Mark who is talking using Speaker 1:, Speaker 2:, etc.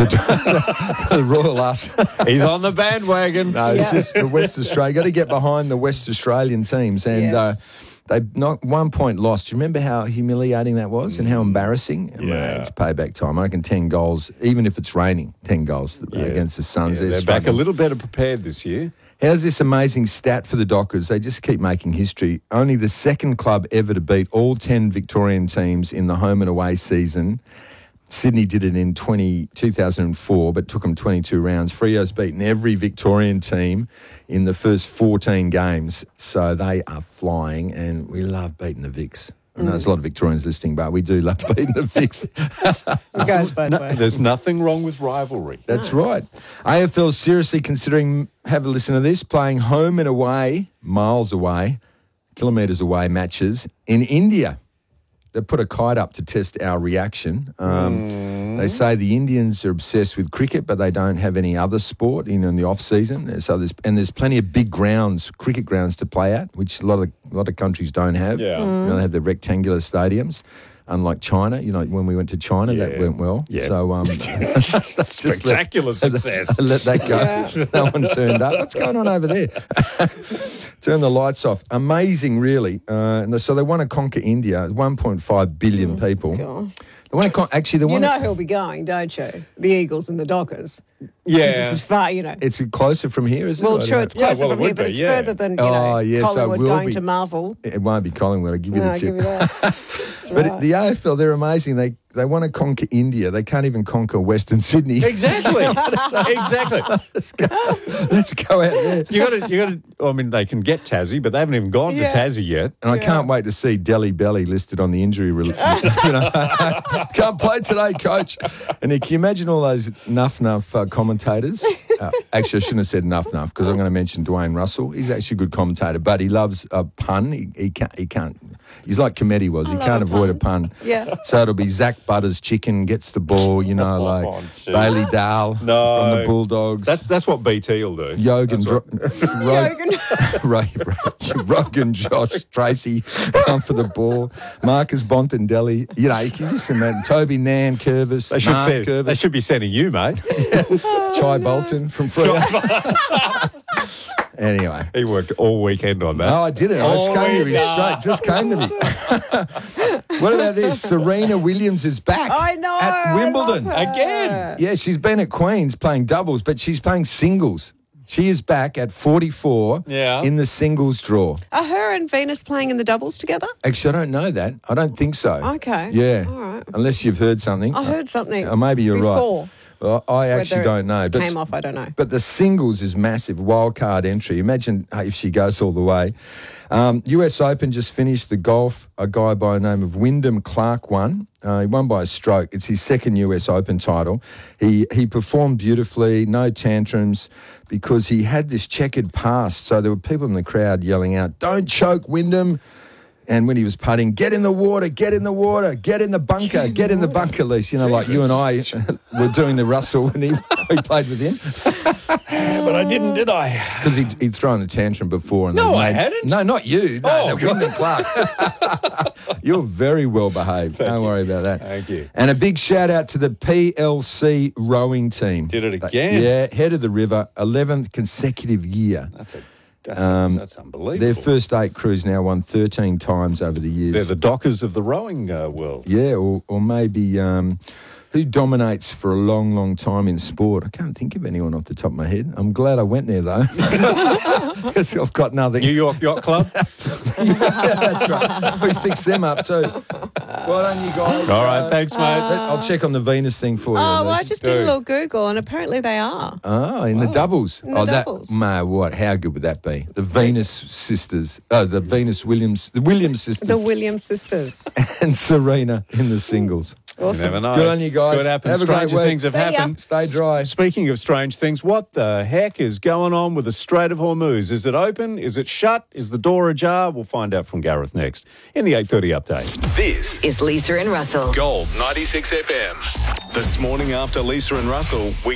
Speaker 1: The Royal Us.
Speaker 2: He's on the bandwagon.
Speaker 1: No, it's just the West Australia. Got to get behind the West Australian teams. And they not 1 point lost. Do you remember how humiliating that was and how embarrassing?
Speaker 2: Yeah.
Speaker 1: It's payback time. I reckon 10 goals, even if it's raining, 10 goals against the Suns.
Speaker 2: Yeah, they're back a little better prepared this year.
Speaker 1: How's this amazing stat for the Dockers? They just keep making history. Only the second club ever to beat all 10 Victorian teams in the home and away season. Sydney did it in 2004, but took them 22 rounds. Freo's beaten every Victorian team in the first 14 games. So they are flying, and we love beating the Vics. I know there's a lot of Victorians listening, but we do love beating the Vics.
Speaker 3: It goes both ways.
Speaker 2: There's nothing wrong with rivalry.
Speaker 1: That's right. AFL's seriously considering, have a listen to this, playing home and away, miles away, kilometres away matches in India. They put a kite up to test our reaction. They say the Indians are obsessed with cricket, but they don't have any other sport in the off season. So there's plenty of big grounds, cricket grounds to play at, which a lot of countries don't have.
Speaker 2: Yeah.
Speaker 1: They have the rectangular stadiums. Unlike China, when we went to China, that went well.
Speaker 2: Yeah.
Speaker 1: So
Speaker 2: Spectacular success.
Speaker 1: Let that go.
Speaker 3: Yeah.
Speaker 1: No one turned up. What's going on over there? Turn the lights off. Amazing, really. So they want to conquer India. 1.5 billion people.
Speaker 3: God.
Speaker 1: They want to
Speaker 3: You know who'll be going, don't you? The Eagles and the Dockers.
Speaker 2: Yeah.
Speaker 3: It's as far,
Speaker 1: It's closer from here, isn't
Speaker 3: Well,
Speaker 1: it?
Speaker 3: sure, it's closer
Speaker 2: well, it
Speaker 3: from here,
Speaker 2: would
Speaker 3: but
Speaker 2: be,
Speaker 3: it's
Speaker 2: yeah.
Speaker 3: further than,
Speaker 1: Oh, yeah, so it
Speaker 3: Collingwood
Speaker 1: will
Speaker 3: going
Speaker 1: be.
Speaker 3: to Marvel.
Speaker 1: It won't be Collingwood. I'll give you
Speaker 3: No,
Speaker 1: the
Speaker 3: I'll
Speaker 1: tip.
Speaker 3: give you that. That's
Speaker 1: But
Speaker 3: right.
Speaker 1: the AFL, they're amazing. They want to conquer India. They can't even conquer Western Sydney.
Speaker 2: Exactly. Exactly.
Speaker 1: Let's go out there.
Speaker 2: You got to. I mean, they can get Tassie, but they haven't even gone
Speaker 3: Yeah.
Speaker 2: to Tassie yet.
Speaker 1: And I can't wait to see Delhi Belly listed on the injury list. Can't play today, coach. And can you imagine all those nuff commentators? Actually, I shouldn't have said nuff because I'm going to mention Dwayne Russell. He's actually a good commentator, but he loves a pun. He can't. He's like Cometti was. He
Speaker 3: love
Speaker 1: can't
Speaker 3: a
Speaker 1: avoid a
Speaker 3: pun.
Speaker 1: pun.
Speaker 3: Yeah.
Speaker 1: So it'll be Zach Butters chicken gets the ball, like
Speaker 2: gee.
Speaker 1: Bailey Dahl from the Bulldogs.
Speaker 2: That's what BT will do.
Speaker 1: Rogan Josh Tracy come for the ball. Marcus Bontendelli. You can just imagine Toby Nan Curvis.
Speaker 2: They should,
Speaker 1: Mark
Speaker 2: they
Speaker 1: Curvis.
Speaker 2: should be sending you, mate.
Speaker 1: Chai Bolton from Freo. Anyway.
Speaker 2: He worked all weekend on that.
Speaker 1: Oh, I did it. I just came to me straight. Just came to me. What about this? Serena Williams is back.
Speaker 3: I know.
Speaker 1: At Wimbledon.
Speaker 3: I love her.
Speaker 2: Again.
Speaker 1: Yeah, she's been at Queen's playing doubles, but she's playing singles. She is back at 44 in the singles draw.
Speaker 3: Are her and Venus playing in the doubles together?
Speaker 1: Actually, I don't know that. I don't think so.
Speaker 3: Okay.
Speaker 1: Yeah.
Speaker 3: All right.
Speaker 1: Unless you've heard something.
Speaker 3: I heard something.
Speaker 1: Or maybe you're
Speaker 3: before.
Speaker 1: right. Well, I actually
Speaker 3: Whether
Speaker 1: don't know.
Speaker 3: it came off, I don't know.
Speaker 1: But the singles is massive, wild card entry. Imagine if she goes all the way. US Open just finished the golf. A guy by the name of Wyndham Clark won. He won by a stroke. It's his second US Open title. He performed beautifully, no tantrums, because he had this checkered past. So there were people in the crowd yelling out, "Don't choke, Wyndham." And when he was putting, get in the water, get in the water, get in the bunker, get in the bunker, Lise. Like you and I were doing the Russell when we played with him.
Speaker 2: But I didn't, did I?
Speaker 1: Because he'd thrown a tantrum before. And
Speaker 2: No, I hadn't.
Speaker 1: No, not you. No, Wyndham Clark. You're very well behaved. Don't worry about that.
Speaker 2: Thank you.
Speaker 1: And a big shout out to the PLC rowing team.
Speaker 2: Did it again.
Speaker 1: Yeah, head of the river, 11th consecutive year.
Speaker 2: That's unbelievable.
Speaker 1: Their first 8 crews now won 13 times over the years.
Speaker 2: They're the Dockers of the rowing world.
Speaker 1: Yeah, or maybe who dominates for a long, long time in sport? I can't think of anyone off the top of my head. I'm glad I went there, though. Because I've got nothing.
Speaker 2: New York Yacht Club?
Speaker 1: That's right. We fix them up, too. Well done, you guys.
Speaker 2: All right, thanks, mate.
Speaker 1: I'll check on the Venus thing for you.
Speaker 3: Oh, well, I
Speaker 1: Liz.
Speaker 3: just did a little Google, and apparently they are.
Speaker 1: Oh, in the doubles.
Speaker 3: In the doubles.
Speaker 1: What? How good would that be? The Venus sisters. Oh, the Williams sisters.
Speaker 3: The Williams sisters.
Speaker 1: And Serena in the singles.
Speaker 3: Awesome.
Speaker 2: You never know.
Speaker 1: Good on you guys.
Speaker 2: Could happen.
Speaker 1: Have a great
Speaker 2: Stranger
Speaker 1: week.
Speaker 2: things have
Speaker 3: See ya.
Speaker 2: happened.
Speaker 1: Stay dry.
Speaker 2: Speaking of strange things, what the heck is going on with the Strait of Hormuz? Is it open? Is it shut? Is the door ajar? We'll find out from Gareth next in the 8:30 update.
Speaker 4: This
Speaker 5: is Lisa and Russell.
Speaker 4: Gold 96 FM. This morning after Lisa and Russell, we